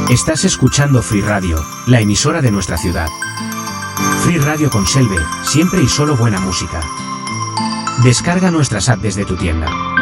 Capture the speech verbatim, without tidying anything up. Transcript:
Estás escuchando Free Radio, la emisora de nuestra ciudad. Free Radio con Selve, siempre y solo buena música. Descarga nuestras apps desde tu tienda.